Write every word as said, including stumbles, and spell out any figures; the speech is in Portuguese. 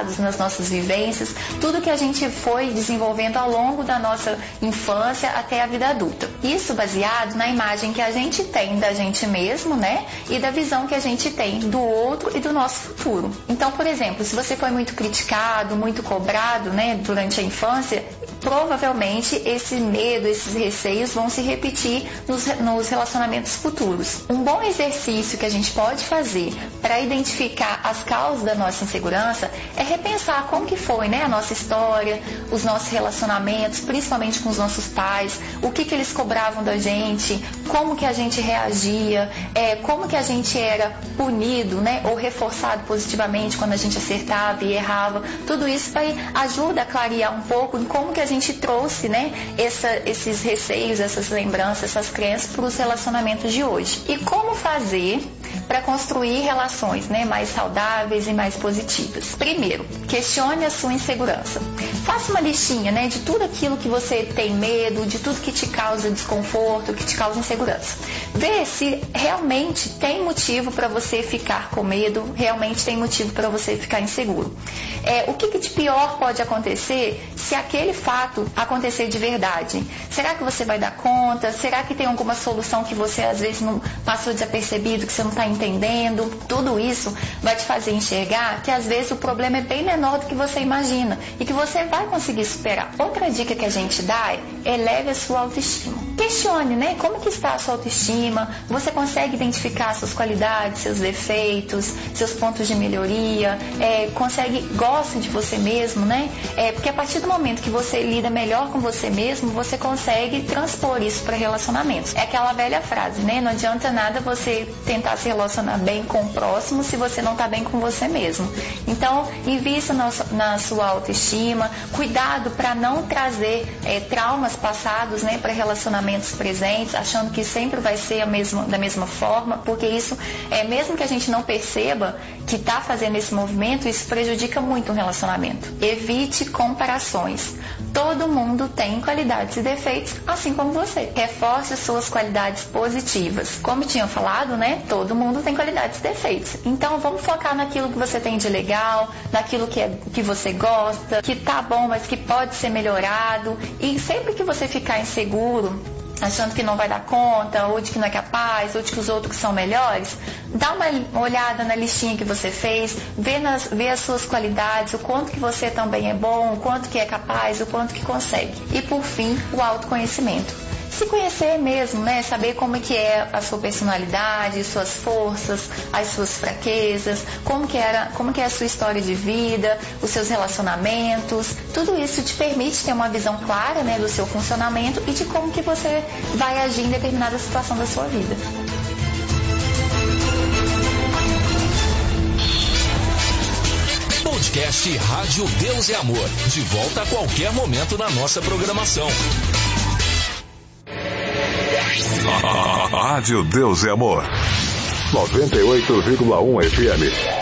aprendizados, nas nossas vivências, tudo que a gente foi desenvolvendo ao longo da nossa infância até a vida adulta. Isso baseado na imagem que a gente tem da gente mesmo, né? E da visão que a gente tem do outro e do nosso futuro. Então, por exemplo, se você foi muito criticado, muito cobrado, né, durante a infância, provavelmente esse medo, esses receios vão se repetir nos, nos relacionamentos futuros. Um bom exercício que a gente pode fazer para identificar as causas da nossa insegurança é repensar como que foi, né, a nossa história, os nossos relacionamentos, principalmente com os nossos pais, o que que eles cobravam da gente, como que a gente reagia, é, como que a gente era punido, né, ou reforçado positivamente quando a gente acertava e errava. Tudo isso vai, ajuda a clarear um pouco em como que a gente trouxe, né, essa, esses receios, essas lembranças, essas crenças para os relacionamentos de hoje. E como fazer para construir relações, né, mais saudáveis e mais positivas? Primeiro, questione a sua insegurança. Faça uma listinha, né, de tudo aquilo que você tem medo, de tudo que te causa desconforto, que te causa insegurança. Vê se realmente tem motivo para você ficar com medo, realmente tem motivo para você ficar inseguro. É, o que, que de pior pode acontecer se aquele fato acontecer de verdade? Será que você vai dar conta? Será que tem alguma solução que você às vezes não passou desapercebido, que você não está entendendo? Tudo isso vai te fazer enxergar que às vezes o problema é bem menor do que você imagina e que você vai conseguir superar. Outra dica que a gente dá é eleve a sua autoestima. Questione, né? Como que está a sua autoestima? Você consegue identificar suas qualidades, seus defeitos, seus pontos de melhoria? É, consegue, gosta de você mesmo, né? É, porque a partir do momento que você lida melhor com você mesmo, você consegue transpor isso para relacionamentos. É aquela velha frase, né? Não adianta nada você tentar se relacionar bem com o próximo se você não está bem com você mesmo. Então, invista na, na sua autoestima, cuidado para não trazer é, traumas passados, né, para relacionamentos presentes, achando que sempre vai ser a mesma, da mesma forma, porque isso, é, mesmo que a gente não perceba que está fazendo esse movimento, isso prejudica muito o relacionamento. Evite comparações. Todo mundo tem qualidades e defeitos, assim como você. Reforce suas qualidades positivas. Como tinha falado, né, todo mundo tem qualidades e defeitos. Então, vamos focar naquilo que você tem de legal, naquilo que, é, que você gosta, que tá bom, mas que pode ser melhorado. E sempre que você ficar inseguro, achando que não vai dar conta, ou de que não é capaz, ou de que os outros são melhores, dá uma olhada na listinha que você fez, vê, nas, vê as suas qualidades, o quanto que você também é bom, o quanto que é capaz, o quanto que consegue. E por fim, o autoconhecimento. Se conhecer mesmo, né? Saber como é que é a sua personalidade, suas forças, as suas fraquezas, como que, era, como que é a sua história de vida, os seus relacionamentos. Tudo isso te permite ter uma visão clara, né, do seu funcionamento e de como que você vai agir em determinada situação da sua vida. Podcast Rádio Deus é Amor. De volta a qualquer momento na nossa programação. Rádio Deus é Amor, noventa e oito vírgula um F M.